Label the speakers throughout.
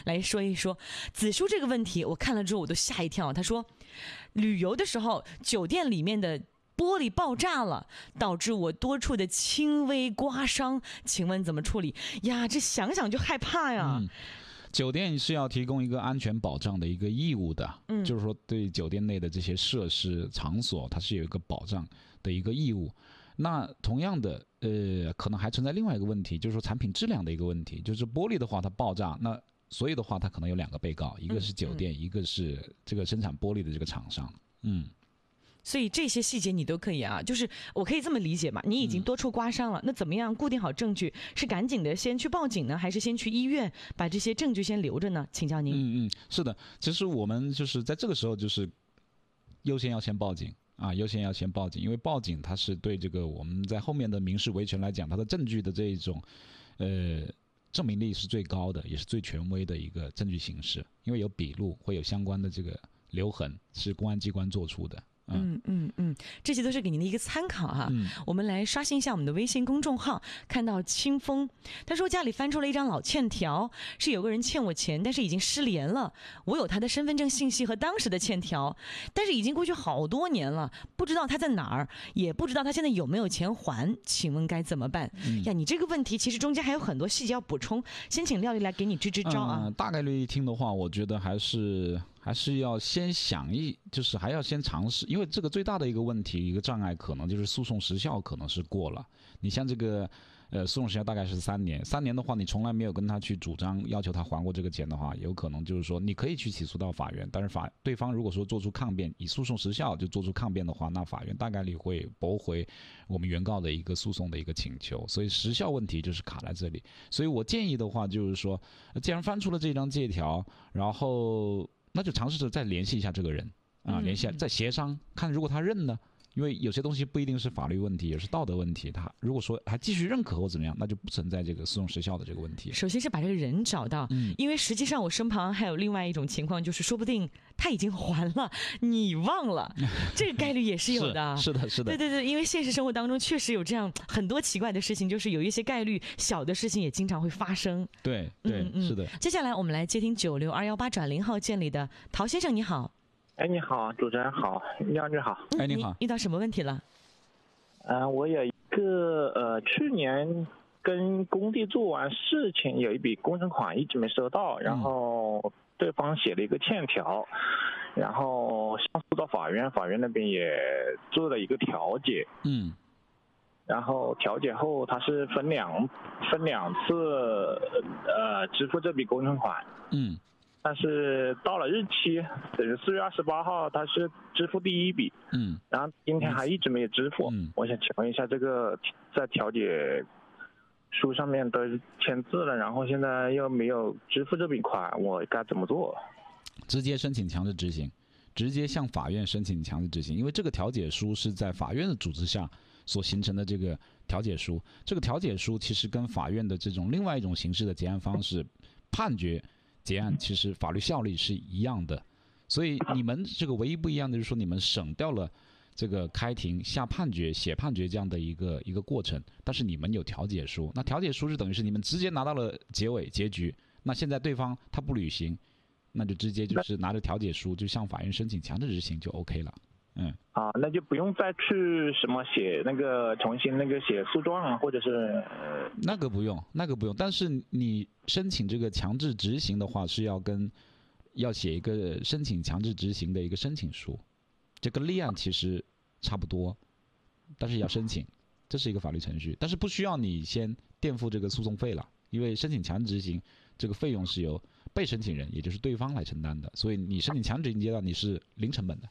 Speaker 1: 来说一说子舒这个问题。我看了之后我都吓一跳，他说旅游的时候酒店里面的玻璃爆炸了，导致我多处的轻微刮伤，请问怎么处理呀？这想想就害怕呀。
Speaker 2: 酒店是要提供一个安全保障的一个义务的，就是说对酒店内的这些设施场所，它是有一个保障的一个义务。那同样的，可能还存在另外一个问题，就是说产品质量的一个问题，就是玻璃的话它爆炸，那所以的话它可能有2个被告，一个是酒店，一个是这个生产玻璃的这个厂商。
Speaker 1: 所以这些细节你都可以啊，就是我可以这么理解嘛，你已经多处刮伤了，那怎么样固定好证据？是赶紧的先去报警呢，还是先去医院把这些证据先留着呢？请教您。
Speaker 2: 是的，其实我们就是在这个时候就是优先要先报警啊，优先要先报警，因为报警它是对这个我们在后面的民事维权来讲，它的证据的这一种证明力是最高的，也是最权威的一个证据形式，因为有笔录，会有相关的这个留痕，是公安机关做出的。
Speaker 1: 这些都是给您的一个参考哈。我们来刷新一下我们的微信公众号，看到清风，他说家里翻出了一张老欠条，是有个人欠我钱，但是已经失联了。我有他的身份证信息和当时的欠条，但是已经过去好多年了，不知道他在哪儿，也不知道他现在有没有钱还，请问该怎么办？呀，你这个问题其实中间还有很多细节要补充，先请廖丽来给你支支招啊。
Speaker 2: 大概率一听的话，我觉得还是要先就是还要先尝试，因为这个最大的一个问题，一个障碍可能就是诉讼时效可能是过了。你像这个诉讼时效大概是3年，3年的话你从来没有跟他去主张要求他还过这个钱的话，有可能就是说你可以去起诉到法院，但是对方如果说做出抗辩，以诉讼时效就做出抗辩的话，那法院大概率会驳回我们原告的一个诉讼的一个请求，所以时效问题就是卡在这里。所以我建议的话就是说，既然翻出了这张借条，然后那就尝试着再联系一下这个人啊，联系再协商，看如果他认呢，因为有些东西不一定是法律问题，也是道德问题。他如果说还继续认可或怎么样，那就不存在这个诉讼时效的这个问题。
Speaker 1: 首先是把这个人找到，因为实际上我身旁还有另外一种情况，就是说不定他已经还了，你忘了，这个概率也是有的。
Speaker 2: 是的。
Speaker 1: 对，因为现实生活当中确实有这样很多奇怪的事情，就是有一些概率小的事情也经常会发生。
Speaker 2: 对，是的。
Speaker 1: 接下来我们来接听96218-0号键里的陶先生，你好。
Speaker 3: 你好，主持人好，廖女好。
Speaker 2: 你好。
Speaker 1: 遇到什么问题了？
Speaker 3: 我有一个去年跟工地做完事情，有一笔工程款一直没收到，然后对方写了一个欠条，然后上诉到法院，法院那边也做了一个调解。然后调解后，他是分两次支付这笔工程款。但是到了日期，等于4月28号，他是支付第一笔，然后今天还一直没有支付。我想请问一下，这个在调解书上面都签字了，然后现在又没有支付这笔款，我该怎么做？
Speaker 2: 直接申请强制执行，直接向法院申请强制执行，因为这个调解书是在法院的组织下所形成的这个调解书，这个调解书其实跟法院的这种另外一种形式的结案方式判决结案其实法律效力是一样的，所以你们这个唯一不一样的就是说你们省掉了这个开庭下判决写判决这样的一个过程，但是你们有调解书，那调解书是等于是你们直接拿到了结局，那现在对方他不履行，那就直接就是拿着调解书就向法院申请强制执行就 OK 了。
Speaker 3: 那就不用再去什么写那个重新那个写诉状啊，或者是
Speaker 2: 那个不用，但是你申请这个强制执行的话，是要写一个申请强制执行的一个申请书，这个立案其实差不多，但是要申请，这是一个法律程序，但是不需要你先垫付这个诉讼费了，因为申请强制执行这个费用是由被申请人也就是对方来承担的，所以你申请强制执行阶段你是零成本的。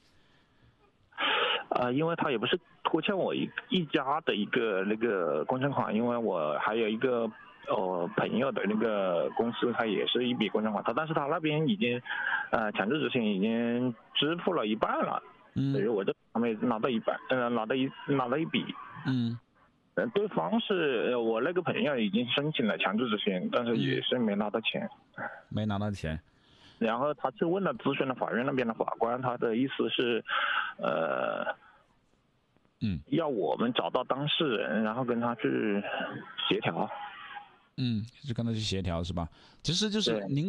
Speaker 3: 因为他也不是拖欠我一家的一个那个工程款，因为我还有一个朋友的那个公司，他也是一笔工程款，但是他那边已经强制执行已经支付了一半了，所以我这还没拿到一半，拿到一笔。对方是我那个朋友已经申请了强制执行，但是也是没拿到钱。然后他去问了咨询了法院那边的法官，他的意思是要我们找到当事人，然后跟他去协调。
Speaker 2: 就跟他去协调是吧？其实就是您